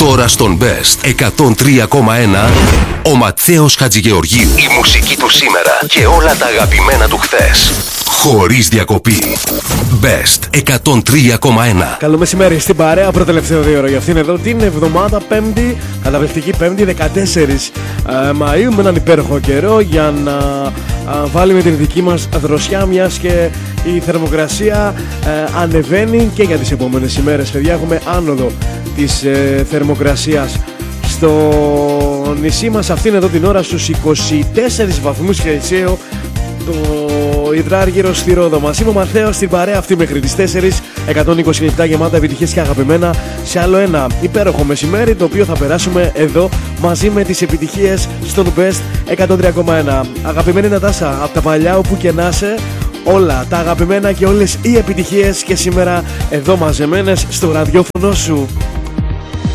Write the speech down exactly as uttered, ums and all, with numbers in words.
Τώρα στον Best εκατόν τρία κόμμα ένα ο Ματθαίος Χατζηγεωργίου. Η μουσική του σήμερα και όλα τα αγαπημένα του χθες. Χωρίς διακοπή. Best εκατόν τρία κόμμα ένα. Καλό μεσημέρι στην παρέα. Προτελευταίο δύο ώρα για αυτήν εδώ την εβδομάδα, Πέμπτη, καταπληκτική Πέμπτη, δεκατέσσερις Μαΐου, με έναν υπέροχο καιρό για να α, βάλουμε την δική μας δροσιά, μιας και η θερμοκρασία ε, ανεβαίνει και για τις επόμενες ημέρες. Παιδιά, έχουμε άνοδο της ε, θερμοκρασίας στο νησί μας αυτήν εδώ την ώρα στους είκοσι τέσσερις βαθμούς Κελσίου. Το υδράργυρο στη Ρόδο μας. Είμαι ο Ματθαίος στην παρέα αυτή μέχρι τις τέσσερις. εκατόν είκοσι λεπτά γεμάτα επιτυχίες και αγαπημένα σε άλλο ένα υπέροχο μεσημέρι, το οποίο θα περάσουμε εδώ μαζί με τις επιτυχίες στον Best εκατόν τρία κόμμα ένα. Αγαπημένη Νατάσα, από τα παλιά όπου και να είσαι, όλα τα αγαπημένα και όλες οι επιτυχίες και σήμερα εδώ μαζεμένες στο ραδιόφωνο σου.